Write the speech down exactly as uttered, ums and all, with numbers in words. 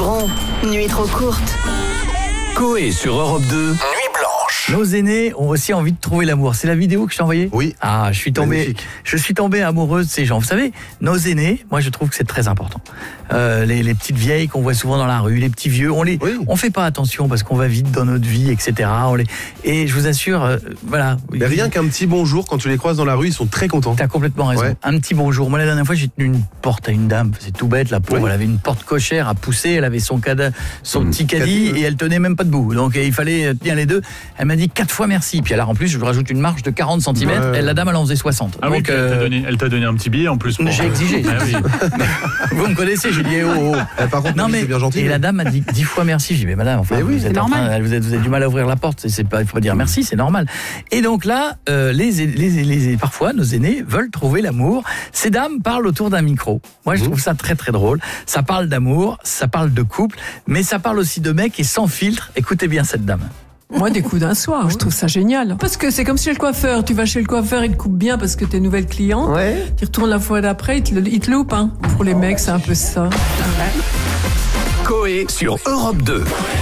biberon, nuit trop courte. Coé sur Europe deux, Nuit Blanche. Nos aînés ont aussi envie de trouver l'amour. C'est la vidéo que je t'ai envoyée ? Oui. Ah, je suis tombé, Magnifique. je suis tombé amoureux de ces gens. Vous savez, nos aînés, moi je trouve que c'est très important. Euh, les, les petites vieilles qu'on voit souvent dans la rue, les petits vieux, on les, Oui. on fait pas attention parce qu'on va vite dans notre vie, et cetera. On les, et je vous assure, euh, voilà. Mais rien qu'un petit bonjour, quand tu les croises dans la rue, ils sont très contents. T'as complètement raison. Ouais. Un petit bonjour. Moi, la dernière fois, j'ai tenu une porte à une dame. C'est tout bête, la pauvre. Oui. Elle avait une porte cochère à pousser. Elle avait son, cada, son Mmh. petit caddie Caddie, ouais. et elle tenait même pas debout. Donc, il fallait tenir les deux. Elle m'a dit quatre fois merci. Puis alors, en plus, je lui rajoute une marge de quarante centimètres. Ouais. Et la dame, elle en faisait soixante. Ah oui, Donc, puis elle t'a euh, donné, elle t'a donné un petit billet en plus. pour- j'ai exigé. Ah oui. Vous me connaissez, j'ai dit, eh, oh, oh. Eh, par contre, Non, mais, c'est bien gentil. et mais- la dame m'a dit dix fois merci. J'ai dit, mais madame, enfin, Mais oui, vous, c'est êtes en normal. train- vous, êtes, vous avez du mal à ouvrir la porte. C'est, c'est pas, il faut pas dire merci, c'est normal. Et donc là, euh, les, les, les, les- parfois, nos aînés veulent trouver l'amour. Ces dames parlent autour d'un micro. Moi, je Mmh. trouve ça très, très drôle. Ça parle d'amour, ça parle de couple, mais ça parle aussi de mecs et sans filtre. Écoutez bien cette dame. Moi, des coups d'un soir, je trouve ça génial. Parce que c'est comme chez le coiffeur. Tu vas chez le coiffeur, il te coupe bien parce que t'es nouvelle cliente. Ouais. Tu retournes la fois d'après, il te, le- il te loupe. Hein. Pour les mecs, c'est un peu ça. Coé sur Europe deux.